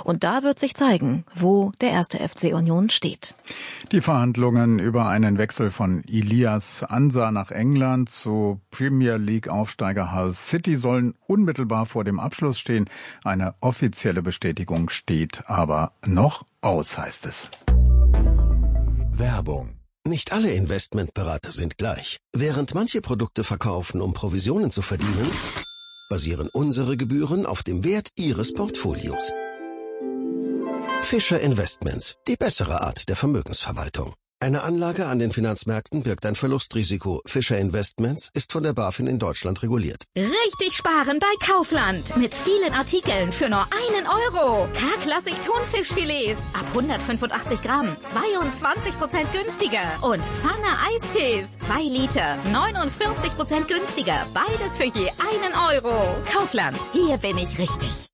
Und da wird sich zeigen, wo der 1. FC Union steht. Die Verhandlungen über einen Wechsel von Ilias Ansa nach England zu Premier League Aufsteiger Hull City sollen unmittelbar vor dem Abschluss stehen. Eine offizielle Bestätigung steht aber noch aus, heißt es. Werbung. Nicht alle Investmentberater sind gleich. Während manche Produkte verkaufen, um Provisionen zu verdienen, basieren unsere Gebühren auf dem Wert Ihres Portfolios. Fischer Investments, die bessere Art der Vermögensverwaltung. Eine Anlage an den Finanzmärkten birgt ein Verlustrisiko. Fischer Investments ist von der BaFin in Deutschland reguliert. Richtig sparen bei Kaufland. Mit vielen Artikeln für nur 1 Euro. K-Klassik Thunfischfilets ab 185 Gramm. 22% günstiger. Und Pfanne Eistees. 2 Liter. 49% günstiger. Beides für je 1 Euro. Kaufland. Hier bin ich richtig.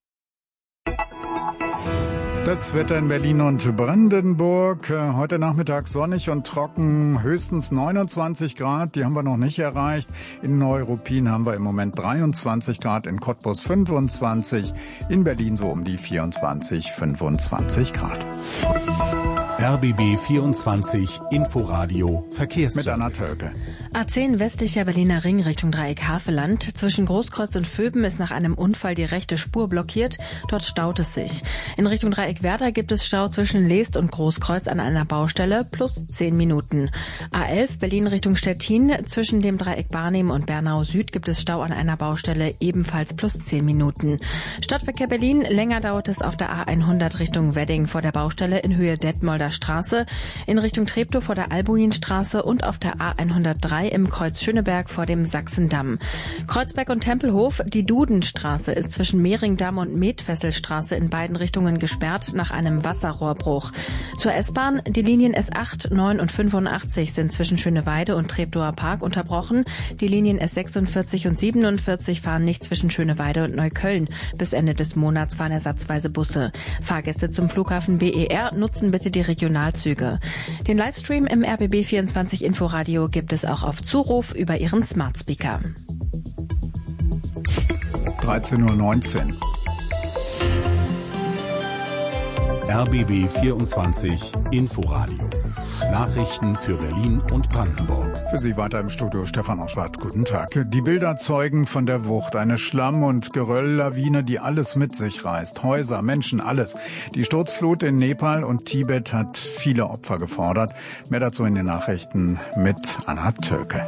Das Wetter in Berlin und Brandenburg. Heute Nachmittag sonnig und trocken, höchstens 29 Grad. Die haben wir noch nicht erreicht. In Neuruppin haben wir im Moment 23 Grad, in Cottbus 25, in Berlin so um die 24, 25 Grad. RBB 24 Inforadio Verkehrsservice. Mit Anna Tölke. A10 westlicher Berliner Ring Richtung Dreieck Havelland. Zwischen Großkreuz und Vöben ist nach einem Unfall die rechte Spur blockiert. Dort staut es sich. In Richtung Dreieck Werder gibt es Stau zwischen Leest und Großkreuz an einer Baustelle plus 10 Minuten. A11 Berlin Richtung Stettin. Zwischen dem Dreieck Barnim und Bernau Süd gibt es Stau an einer Baustelle ebenfalls plus 10 Minuten. Stadtverkehr Berlin. Länger dauert es auf der A100 Richtung Wedding vor der Baustelle in Höhe Detmolder Straße, in Richtung Treptow vor der Albuinstraße und auf der A103 im Kreuz Schöneberg vor dem Sachsendamm. Kreuzberg und Tempelhof, die Dudenstraße ist zwischen Mehringdamm und Metfesselstraße in beiden Richtungen gesperrt nach einem Wasserrohrbruch. Zur S-Bahn, die Linien S8, 9 und 85 sind zwischen Schöneweide und Treptower Park unterbrochen. Die Linien S46 und 47 fahren nicht zwischen Schöneweide und Neukölln. Bis Ende des Monats fahren ersatzweise Busse. Fahrgäste zum Flughafen BER nutzen bitte die Regionalzüge. Den Livestream im RBB 24 Inforadio gibt es auch auf Zuruf über Ihren Smart Speaker. 13:19 Uhr. RBB 24 Inforadio. Nachrichten für Berlin und Brandenburg. Für Sie weiter im Studio Stefan Oschwart. Guten Tag. Die Bilder zeugen von der Wucht. Eine Schlamm- und Gerölllawine, die alles mit sich reißt. Häuser, Menschen, alles. Die Sturzflut in Nepal und Tibet hat viele Opfer gefordert. Mehr dazu in den Nachrichten mit Anna Tölke.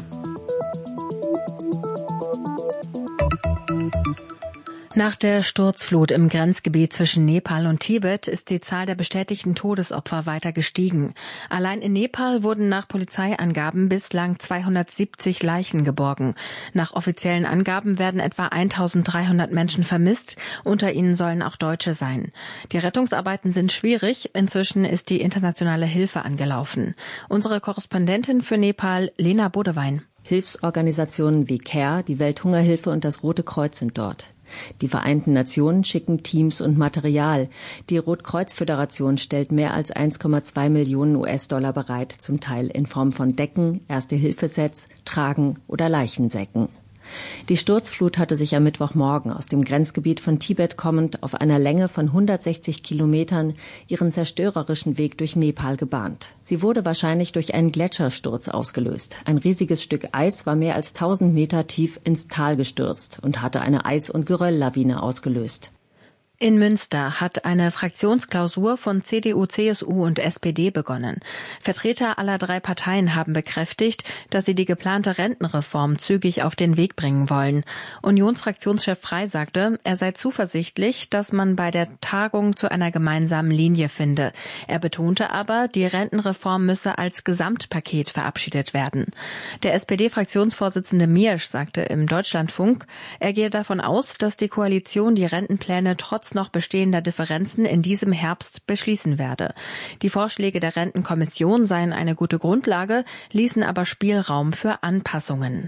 Nach der Sturzflut im Grenzgebiet zwischen Nepal und Tibet ist die Zahl der bestätigten Todesopfer weiter gestiegen. Allein in Nepal wurden nach Polizeiangaben bislang 270 Leichen geborgen. Nach offiziellen Angaben werden etwa 1300 Menschen vermisst. Unter ihnen sollen auch Deutsche sein. Die Rettungsarbeiten sind schwierig. Inzwischen ist die internationale Hilfe angelaufen. Unsere Korrespondentin für Nepal, Lena Bodewein. Hilfsorganisationen wie CARE, die Welthungerhilfe und das Rote Kreuz sind dort. Die Vereinten Nationen schicken Teams und Material. Die Rotkreuz-Föderation stellt mehr als 1,2 Millionen US-Dollar bereit, zum Teil in Form von Decken, Erste-Hilfe-Sets, Tragen oder Leichensäcken. Die Sturzflut hatte sich am Mittwochmorgen aus dem Grenzgebiet von Tibet kommend auf einer Länge von 160 Kilometern ihren zerstörerischen Weg durch Nepal gebahnt. Sie wurde wahrscheinlich durch einen Gletschersturz ausgelöst. Ein riesiges Stück Eis war mehr als 1000 Meter tief ins Tal gestürzt und hatte eine Eis- und Gerölllawine ausgelöst. In Münster hat eine Fraktionsklausur von CDU, CSU und SPD begonnen. Vertreter aller 3 Parteien haben bekräftigt, dass sie die geplante Rentenreform zügig auf den Weg bringen wollen. Unionsfraktionschef Frey sagte, er sei zuversichtlich, dass man bei der Tagung zu einer gemeinsamen Linie finde. Er betonte aber, die Rentenreform müsse als Gesamtpaket verabschiedet werden. Der SPD-Fraktionsvorsitzende Miersch sagte im Deutschlandfunk, er gehe davon aus, dass die Koalition die Rentenpläne trotz noch bestehender Differenzen in diesem Herbst beschließen werde. Die Vorschläge der Rentenkommission seien eine gute Grundlage, ließen aber Spielraum für Anpassungen.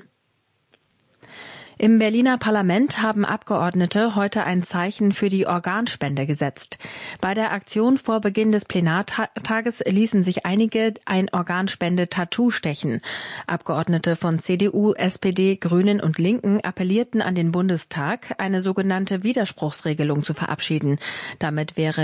Im Berliner Parlament haben Abgeordnete heute ein Zeichen für die Organspende gesetzt. Bei der Aktion vor Beginn des Plenartages ließen sich einige ein Organspende-Tattoo stechen. Abgeordnete von CDU, SPD, Grünen und Linken appellierten an den Bundestag, eine sogenannte Widerspruchsregelung zu verabschieden. Damit wäre